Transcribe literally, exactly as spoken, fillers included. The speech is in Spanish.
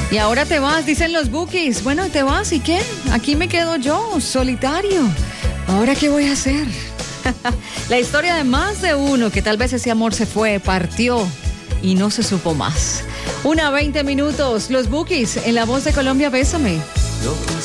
Y ahora te vas, dicen los bookies. Bueno, te vas, ¿y qué? Aquí me quedo yo, solitario. ¿Ahora qué voy a hacer? La historia de más de uno que tal vez ese amor se fue, partió y no se supo más. Una veinte minutos, los bookies en La Voz de Colombia, Bésame.